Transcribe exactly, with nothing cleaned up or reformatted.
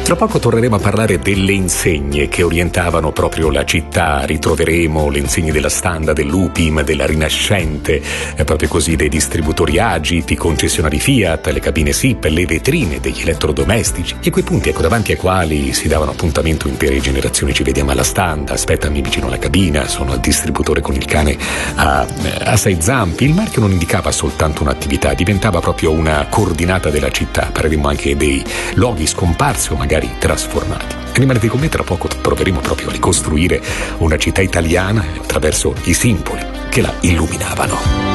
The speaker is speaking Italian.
Tra poco torneremo a parlare delle insegne che orientavano proprio la città. Ritroveremo le insegne della Standa, dell'Upim, della Rinascente, eh, proprio così dei distributori Agit, i concessionari Fiat, le cabine S I P, le vetrine degli elettrodomestici e quei punti, ecco, davanti ai quali si davano appuntamento intere generazioni. Ci vediamo alla Standa, aspettami vicino alla cabina, sono al distributore con il cane a, a sei zampi. Il marchio non indicava soltanto un'attività, diventava proprio una coordinata della città. Parleremo anche dei luoghi scomparsi o magari trasformati. Rimanete con me, tra poco proveremo proprio a ricostruire una città italiana attraverso i simboli che la illuminavano.